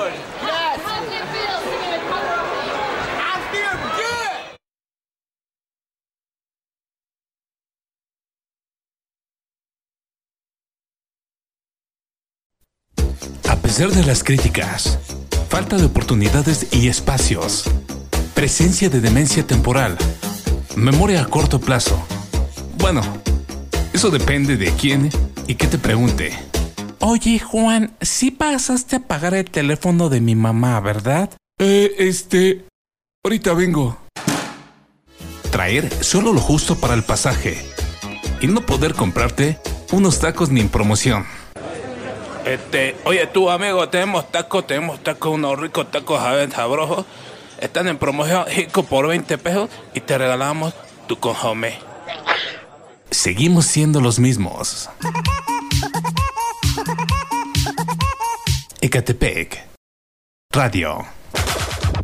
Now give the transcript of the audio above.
Yes. How did it feel singing a cover of me? I feel good. A pesar de las críticas, falta de oportunidades y espacios, presencia de demencia temporal, memoria a corto plazo. Bueno, eso depende de quién y qué te pregunte. Oye, Juan, sí pasaste a pagar el teléfono de mi mamá, ¿verdad? Ahorita vengo. Traer solo lo justo para el pasaje y no poder comprarte unos tacos ni en promoción. Oye tú, amigo, tenemos tacos, unos ricos tacos sabrosos. Están en promoción, Jico por 20 pesos y te regalamos tu consomé. Seguimos siendo los mismos. Ecatepec Radio.